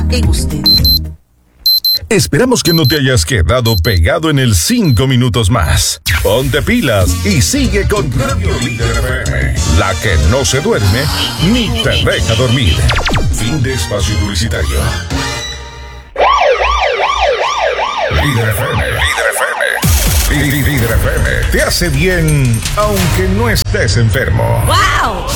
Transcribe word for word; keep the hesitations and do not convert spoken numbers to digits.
en usted. Esperamos que no te hayas quedado pegado en el cinco minutos más. Ponte pilas y sigue con Radio Líder F M, la que no se duerme ni te deja dormir. Fin de espacio publicitario. Líder F M, Líder F M, Líder F M, te hace bien aunque no estés enfermo. ¡Wow!